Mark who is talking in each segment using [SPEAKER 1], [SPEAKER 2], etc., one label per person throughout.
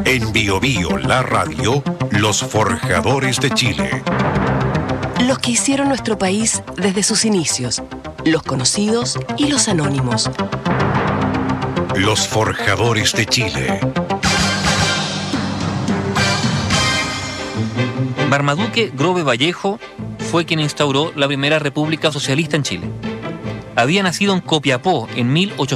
[SPEAKER 1] En Bio Bio, la radio, los forjadores de Chile.
[SPEAKER 2] Los que hicieron nuestro país desde sus inicios, los conocidos y los anónimos.
[SPEAKER 1] Los forjadores de Chile.
[SPEAKER 3] Marmaduke Grove Vallejo fue quien instauró la primera república socialista en Chile. Había nacido en Copiapó en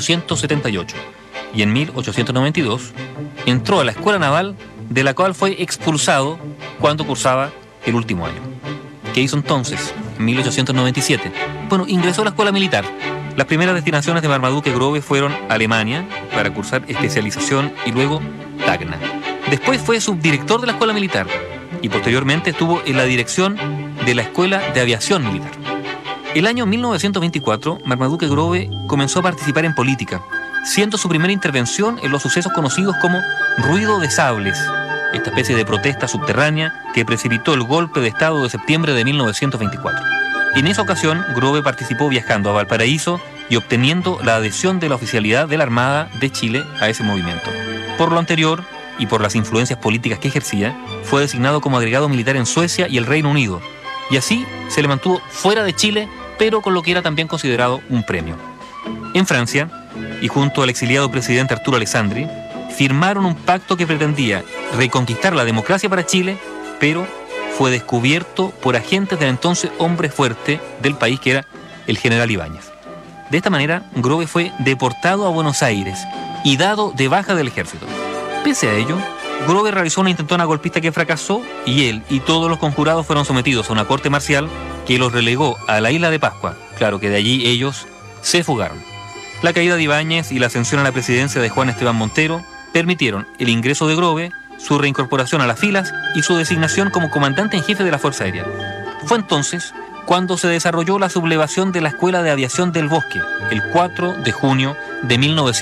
[SPEAKER 3] 1878 y en 1892 entró a la escuela naval, de la cual fue expulsado cuando cursaba el último año. ¿Qué hizo entonces? En 1897. Bueno, ingresó a la escuela militar. Las primeras destinaciones de Marmaduke Grove fueron Alemania, para cursar especialización, y luego Tacna. Después fue subdirector de la escuela militar y posteriormente estuvo en la dirección de la Escuela de Aviación Militar. El año 1924, Marmaduke Grove comenzó a participar en política, siendo su primera intervención en los sucesos conocidos como Ruido de Sables, esta especie de protesta subterránea que precipitó el golpe de Estado de septiembre de 1924. En esa ocasión, Grove participó viajando a Valparaíso y obteniendo la adhesión de la oficialidad de la Armada de Chile a ese movimiento. Por lo anterior, y por las influencias políticas que ejercía, fue designado como agregado militar en Suecia y el Reino Unido, y así se le mantuvo fuera de Chile, pero con lo que era también considerado un premio. En Francia, y junto al exiliado presidente Arturo Alessandri, firmaron un pacto que pretendía reconquistar la democracia para Chile, pero fue descubierto por agentes del entonces hombre fuerte del país, que era el general Ibáñez. De esta manera, Grove fue deportado a Buenos Aires y dado de baja del ejército. Pese a ello, Grove realizó una intentona golpista que fracasó y él y todos los conjurados fueron sometidos a una corte marcial que los relegó a la isla de Pascua. Claro que de allí ellos se fugaron. La caída de Ibáñez y la ascensión a la presidencia de Juan Esteban Montero permitieron el ingreso de Grove, su reincorporación a las filas y su designación como comandante en jefe de la Fuerza Aérea. Fue entonces cuando se desarrolló la sublevación de la Escuela de Aviación del Bosque, el 4 de junio de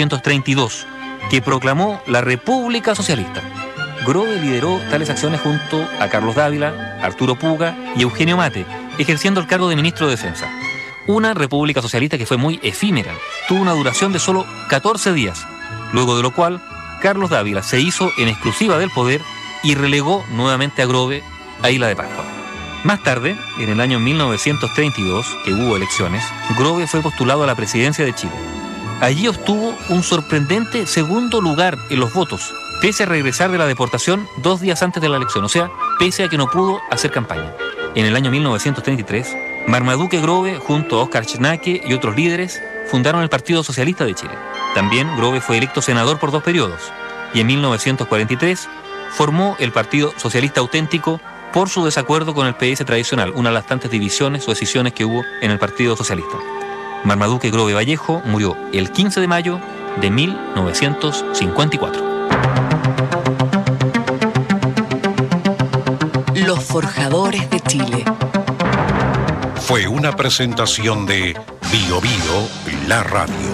[SPEAKER 3] 1932, que proclamó la República Socialista. Grove lideró tales acciones junto a Carlos Dávila, Arturo Puga y Eugenio Mate, ejerciendo el cargo de ministro de Defensa. Una República Socialista que fue muy efímera, tuvo una duración de solo 14 días, luego de lo cual Carlos Dávila se hizo en exclusiva del poder y relegó nuevamente a Grove a Isla de Pascua. Más tarde, en el año 1932, que hubo elecciones, Grove fue postulado a la presidencia de Chile. Allí obtuvo un sorprendente segundo lugar en los votos, pese a regresar de la deportación 2 días antes de la elección, o sea, pese a que no pudo hacer campaña. En el año 1933, Marmaduke Grove, junto a Oscar Schnake y otros líderes, fundaron el Partido Socialista de Chile. También Grove fue electo senador por 2 periodos, y en 1943 formó el Partido Socialista Auténtico por su desacuerdo con el PS tradicional, una de las tantas divisiones o escisiones que hubo en el Partido Socialista. Marmaduke Grove Vallejo murió el 15 de mayo de 1954.
[SPEAKER 2] Los forjadores de Chile.
[SPEAKER 1] Fue una presentación de Bio Bio, la radio.